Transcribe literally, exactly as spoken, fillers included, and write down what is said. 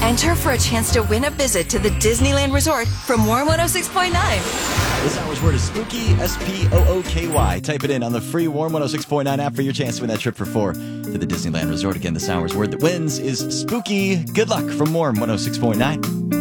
Enter for a chance to win a visit to the Disneyland Resort from Warm one oh six point nine. This hour's word is spooky, S P O O K Y. Type it in on the free Warm one oh six point nine app for your chance to win that trip for four to the Disneyland Resort. Again, this hour's word that wins is spooky. Good luck from Warm one oh six point nine.